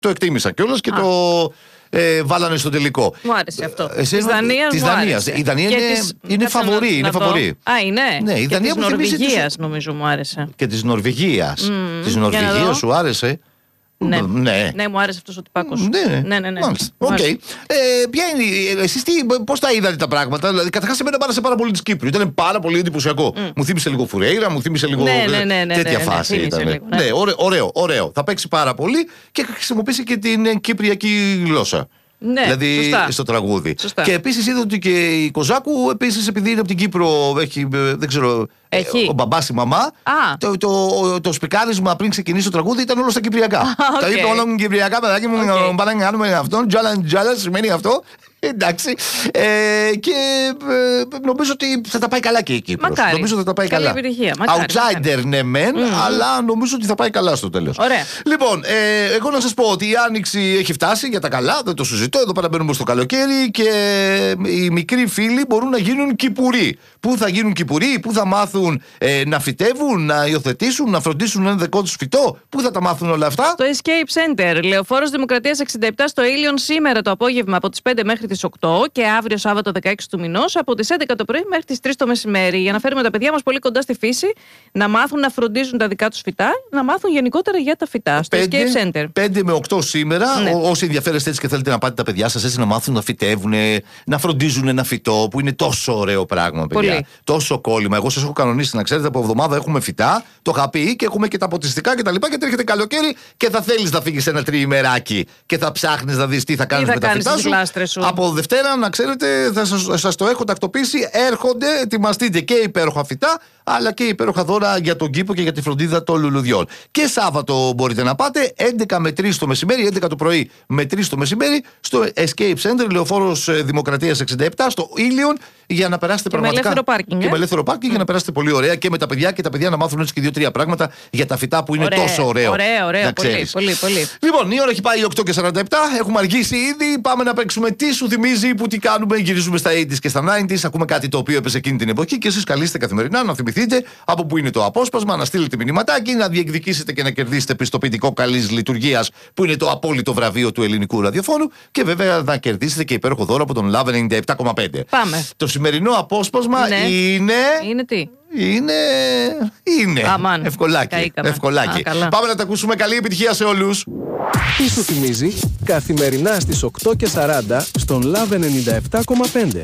το εκτίμησα κιόλας και το βάλανε στο τελικό. Μου άρεσε αυτό. Της Δανίας. Η Δανία είναι φαβορή. Α, είναι. Ναι, η Δανία της Νορβηγίας νομίζω μου άρεσε. Και της Νορβηγίας. Της Νορβηγίας σου άρεσε? Ναι, μου άρεσε αυτός ο τυπάκος. Ναι. Οκ. Ποια είναι, εσείς πώς τα είδατε τα πράγματα? Δηλαδή, καταρχάς, εμένα μου άρεσε πάρα πολύ της Κύπρου. Ήταν πάρα πολύ εντυπωσιακό. Μου θύμισε λίγο Φουρέιρα, μου θύμισε λίγο τέτοια φάση. Ναι, ωραίο. Θα παίξει πάρα πολύ και θα χρησιμοποιήσει και την κυπριακή γλώσσα. Ναι, δηλαδή σωστά. στο τραγούδι. Σωστά. Και επίσης είδα ότι και η Κοζάκου, επίσης επειδή είναι από την Κύπρο, έχει, δεν ξέρω, ο μπαμπάς, η μαμά, το σπικάρισμα πριν ξεκινήσει το τραγούδι ήταν όλο στα κυπριακά. Τα είπε όλο κυπριακά, παιδάκι μου, πάνε να κάνουμε αυτό. Τζάλα σημαίνει αυτό. Εντάξει. Και νομίζω ότι θα τα πάει καλά και η Κύπρος. Μακάρι. Νομίζω ότι θα τα πάει καλή καλά. επιτυχία. Outsider ναι μεν, αλλά νομίζω ότι θα πάει καλά στο τέλος. Ωραία. Λοιπόν, εγώ να σας πω ότι η Άνοιξη έχει φτάσει για τα καλά, δεν το συζητώ. Εδώ πέρα μπαίνουμε στο καλοκαίρι και οι μικροί φίλοι μπορούν να γίνουν κυπουροί. Πού θα γίνουν κυπουροί, πού θα μάθουν να φυτεύουν, να υιοθετήσουν, να φροντίσουν ένα δικό τους φυτό, πού θα τα μάθουν όλα αυτά? Στο Escape Center, Λεωφόρος Δημοκρατίας 67 στο Ήλιον, σήμερα το απόγευμα από τις 5 μέχρι τις 8 και αύριο Σάββατο 16 του μηνός από τις 11 το πρωί μέχρι τις 3 το μεσημέρι. Για να φέρουμε τα παιδιά μας πολύ κοντά στη φύση, να μάθουν να φροντίζουν τα δικά τους φυτά, να μάθουν γενικότερα για τα φυτά. Στο Escape Center. 5 με 8 σήμερα. Ναι. Όσοι ενδιαφέρεστε έτσι και θέλετε να πάτε τα παιδιά σας έτσι να μάθουν να φυτεύουν, να φροντίζουν ένα φυτό που είναι τόσο ωραίο πράγμα, παιδιά. Πολύ. Τόσο κόλλημα. Εγώ σας έχω κανονίσει να ξέρετε από εβδομάδα έχουμε φυτά, το είχα πει και έχουμε και τα ποτιστικά κτλ. Και έρχεται καλοκαίρι και θα θέλεις να φύγεις ένα τριημεράκι και θα ψάχνεις να δεις τι θα κάνεις με τα φυτά σου. Από Δευτέρα, να ξέρετε, θα σας το έχω τακτοποιήσει. Έρχονται, ετοιμαστείτε και υπέροχα φυτά, αλλά και υπέροχα δώρα για τον κήπο και για τη φροντίδα των λουλουδιών. Και Σάββατο μπορείτε να πάτε 11 με 3 το μεσημέρι, 11 το πρωί με 3 το μεσημέρι, στο Escape Center, Λεωφόρος Δημοκρατίας 67, στο Ήλιον, για να περάσετε και πραγματικά. Με ελεύθερο πάρκινγκ. Και με ελεύθερο πάρκινγκ για να περάσετε πολύ ωραία και με τα παιδιά και τα παιδιά να μάθουν έτσι και 2-3 πράγματα για τα φυτά που είναι τόσο ωραίο. Ωραίο, πολύ. Λοιπόν, η ώρα έχει πάει 8 και 47, έχουμε αργήσει ήδη. Πάμε να παίξουμε τι σου θυμίζει, που τι κάνουμε. Γυρίζουμε στα 80s και στα 90s. Ακούμε κάτι το οποίο έπαιζε εκείνη την εποχή και εσείς καλείστε καθημερινά να θυμηθείτε από πού είναι το απόσπασμα, να στείλετε μηνυματάκι, να διεκδικήσετε και να κερδίσετε πιστοποιητικό καλής λειτουργίας που είναι το απόλυτο βραβείο του ελληνικού ραδιοφώνου και βέβαια να κερδίσετε και υπέροχο δώρο από τον Love 97,5. Πάμε. Το σημερινό απόσπασμα είναι. Είναι τι? Είναι. Ευκολάκι. Πάμε να τα ακούσουμε. Καλή επιτυχία σε όλους. Τι σου θυμίζει καθημερινά στις 8 και 40 στον Love 97,5.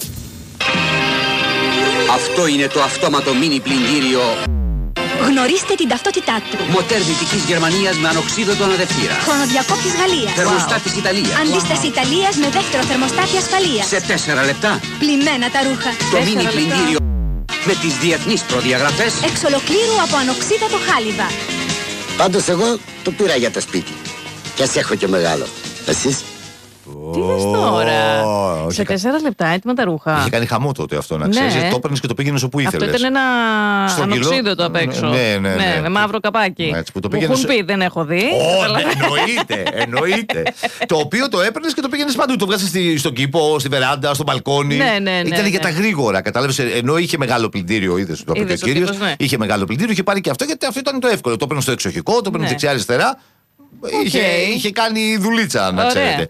Αυτό είναι το αυτόματο μίνι πλυντήριο. Γνωρίστε την ταυτότητά του. Μοτέρ Δυτικής Γερμανίας με ανοξίδωτο αναδευτήρα. Χρονοδιακόπτης Γαλλίας. Θερμοστάτης Ιταλίας. Αντίσταση Ιταλίας με δεύτερο θερμοστάτη ασφαλείας. Σε 4 λεπτά. Πλημμένα τα ρούχα. Το μίνι πλυντήριο με τις διεθνείς προδιαγραφές. Εξ ολοκλήρου από ανοξίδωτο χάλιβα. Πάντως εγώ το πήρα για το σπίτι. Κι ας έχω και μεγάλο. Εσείς? Τι λες τώρα? Σε 4 λεπτά έτοιμα τα ρούχα. Είχε κάνει χαμό τότε αυτό, να ξέρεις. Το έπαιρνες και το πήγαινες όπου ήθελες. Αυτό ήταν ένα ανοξίδωτο απ' έξω. Ναι, με μαύρο καπάκι. Μου έχουν πει, δεν έχω δει. Εννοείται. Το οποίο το έπαιρνες και το πήγαινες παντού. Το βγάζεις στον κήπο, στη βεράντα, στο μπαλκόνι. Ήταν για τα γρήγορα, κατάλαβες. Ενώ είχε μεγάλο πλυντήριο, είδες το είπε ο κύριος. Είχε μεγάλο πλυντήριο, είχε πάρει και αυτό γιατί αυτό ήταν το εύκολο. Το έπαιρνες στο εξοχικό, το έπαιρνες δεξιά-αριστερά. Είχε κάνει δουλίτσα, να ξέρετε.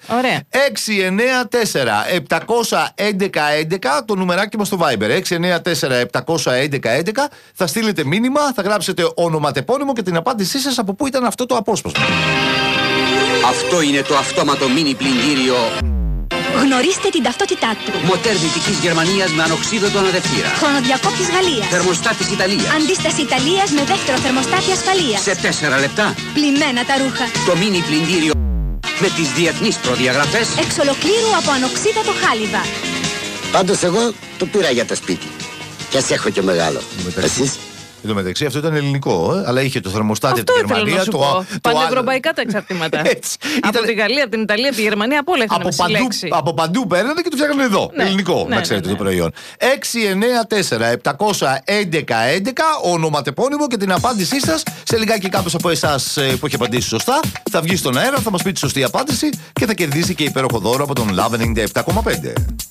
694-711-11 το νουμεράκι μας στο Viber. 694-711-11. Θα στείλετε μήνυμα, θα γράψετε ονοματεπώνυμο και την απάντησή σας από πού ήταν αυτό το απόσπασμα. Αυτό είναι το αυτόματο μίνι πλυντήριο. Γνωρίστε την ταυτότητά του. Μοτέρ Δυτικής Γερμανίας με ανοξίδωτο αναδευτήρα. Χρονοδιακόπτης Γαλλίας. Θερμοστάτης Ιταλίας. Αντίσταση Ιταλίας με δεύτερο θερμοστάτη ασφαλείας. Σε 4 λεπτά. Πλημμένα τα ρούχα. Το μίνι πλυντήριο με τις διεθνείς προδιαγραφές. Εξ ολοκλήρου από ανοξίδωτο χάλιβα. Πάντως εγώ το πήρα για το σπίτι. Κι ας έχω και μεγάλο. Εσείς? Εν τω μεταξύ αυτό ήταν ελληνικό, αλλά είχε το θερμοστάτη από τη Γερμανία. Πανευρωπαϊκά τα εξαρτήματα. Από τη Γαλλία, από την Ιταλία, από τη Γερμανία, από όλα είχαν συλλέξει. Από παντού παίρνανε και το φτιάχνανε εδώ. Ελληνικό, να ξέρετε το προϊόν. 694-711-11, ονοματεπώνυμο και την απάντησή σας. Σε λιγάκι κάποιος από εσάς που έχει απαντήσει σωστά θα βγει στον αέρα, θα μας πει τη σωστή απάντηση και θα κερδίσει και υπέροχο δώρο από τον Love 97,5.